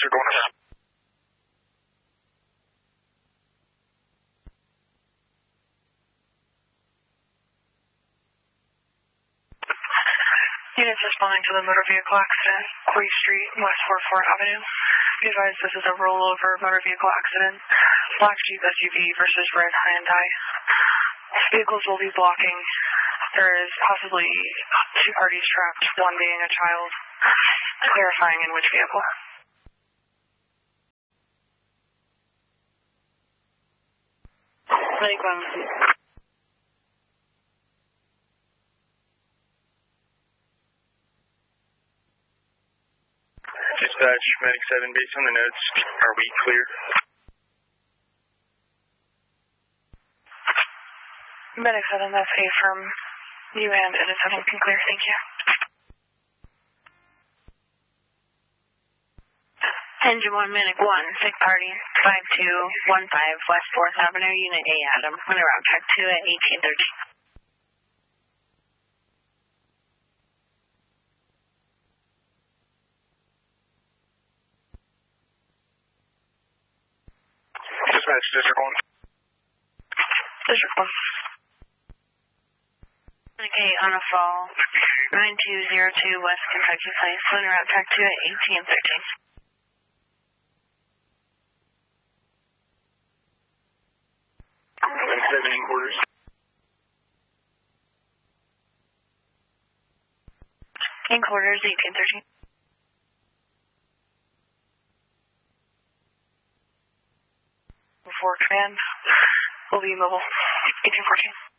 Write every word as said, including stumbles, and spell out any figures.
District one. Units responding to the motor vehicle accident, Quay Street, West four fourth Avenue. Be advised this is a rollover motor vehicle accident. Black Jeep S U V versus red Hyundai. Vehicles will be blocking. There is possibly two parties trapped, one being a child. Clarifying in which vehicle. Medic one. Dispatch, Medic seven, based on the notes, are we clear? Medic seven, that's A from you and it is seven can clear, thank you. Engine one, Medic one, sick party, five two one five West fourth Avenue, Unit A, Adam. On the route track two at eighteen thirteen. Dispatch, District one. District one. Okay, on a fall, nine two zero two West Kentucky Place, on the route track two at eighteen thirteen. Medic seven in quarters. In quarters, eighteen thirteen. Before command will be mobile, eighteen fourteen.